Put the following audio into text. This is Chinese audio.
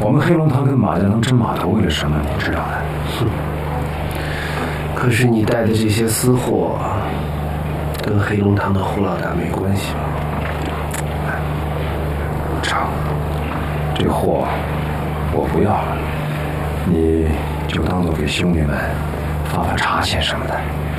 我们黑龙堂跟马家能争码头为了什么？你知道的。 可是你带的这些私货，跟黑龙堂的胡老大没关系。 成，这货我不要了，你就当做给兄弟们发发茶钱什么的。